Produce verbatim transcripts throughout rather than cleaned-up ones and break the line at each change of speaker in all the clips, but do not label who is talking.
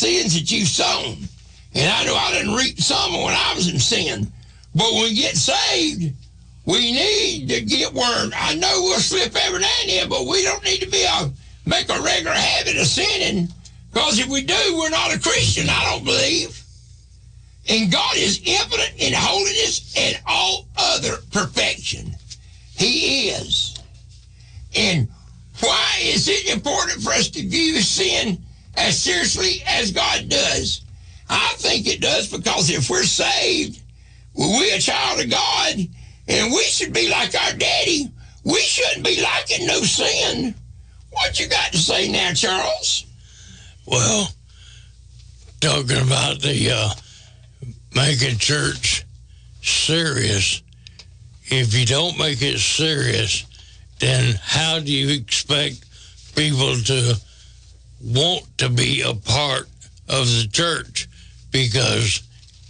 sins that you've sown. And I know I didn't reap some when I was in sin. But when we get saved, we need to get word. I know we'll slip every now and then, but we don't need to be a make a regular habit of sinning. Because if we do, we're not a Christian, I don't believe. And God is infinite in holiness and all other perfection. He is. And why is it important for us to view sin as seriously as God does? I think it does, because if we're saved, well, we're a child of God, and we should be like our daddy. We shouldn't be liking no sin. What you got to say now, Charles?
Well, talking about the uh, making church serious, if you don't make it serious, then how do you expect people to want to be a part of the church? Because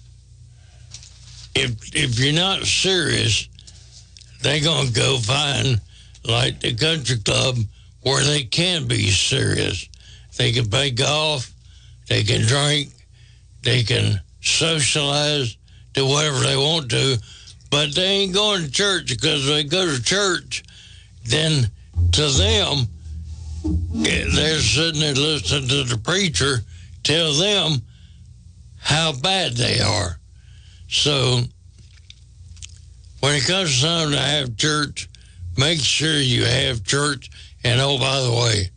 if if you're not serious, they're going to go find, like the country club, where they can be serious. They can play golf, they can drink, they can socialize, do whatever they want to, but they ain't going to church, because if they go to church, then to them, they're sitting there listening to the preacher tell them how bad they are. So when it comes time to have church, make sure you have church. And oh, by the way,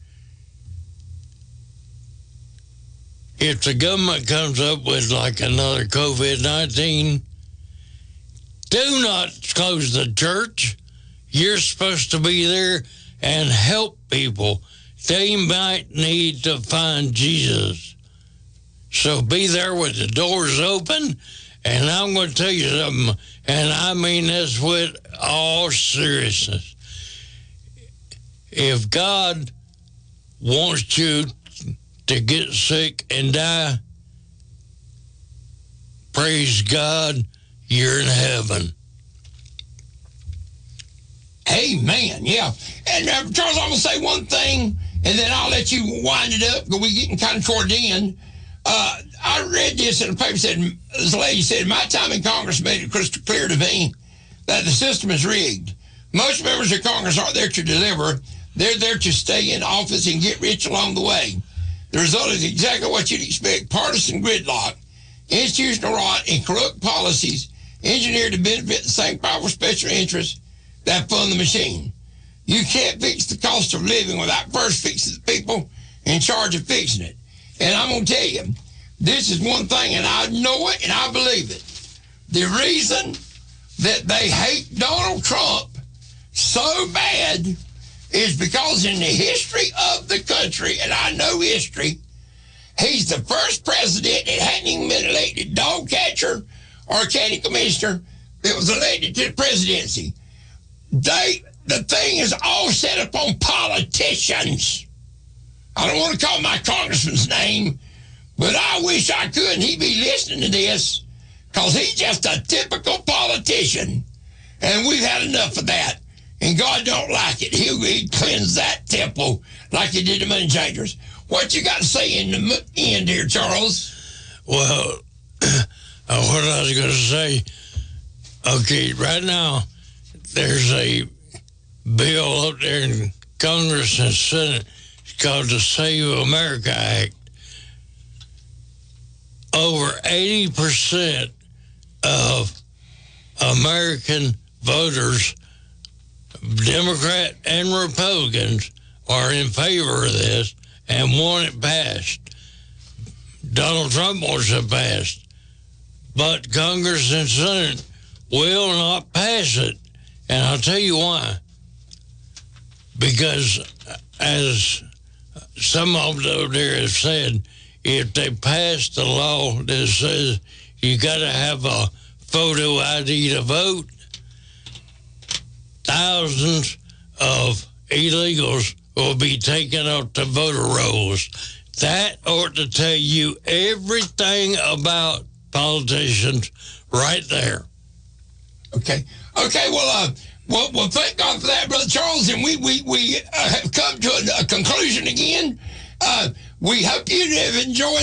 if the government comes up with like another COVID nineteen, do not close the church. You're supposed to be there and help people. They might need to find Jesus. So be there with the doors open. And I'm going to tell you something, and I mean this with all seriousness. If God wants you to get sick and die, praise God, you're in heaven.
Amen, yeah. And uh, Charles, I'm going to say one thing, and then I'll let you wind it up, because we're getting kind of toward the end. Uh, I read this in a paper, said, this lady said, my time in Congress made it crystal clear to me that the system is rigged. Most members of Congress aren't there to deliver. They're there to stay in office and get rich along the way. The result is exactly what you'd expect: partisan gridlock, institutional rot, and corrupt policies engineered to benefit the same powerful special interests that fund the machine. You can't fix the cost of living without first fixing the people in charge of fixing it. And I'm going to tell you, this is one thing, and I know it, and I believe it. The reason that they hate Donald Trump so bad is because in the history of the country, and I know history, he's the first president that hadn't even been elected dog catcher or county commissioner that was elected to the presidency. They, the thing is all set up on politicians. I don't want to call my congressman's name, but I wish I could, and he'd be listening to this, because he's just a typical politician, and we've had enough of that, and God don't like it. He'll, he'll cleanse that temple like he did the money changers. What you got to say in the end here, Charles?
Well, uh, what I was going to say, okay, right now, there's a bill up there in Congress and Senate. It's called the Save America Act. Over eighty percent of American voters, Democrat and Republicans, are in favor of this and want it passed. Donald Trump wants it passed, but Congress and Senate will not pass it. And I'll tell you why. Because as some of them over there have said, if they pass the law that says you got to have a photo I D to vote, thousands of illegals will be taken off the voter rolls. That ought to tell you everything about politicians right there.
Okay. Okay, well, uh, well, well, thank God for that, Brother Charles, and we, we, we uh, have come to a, a conclusion again. Uh, we hope you have enjoyed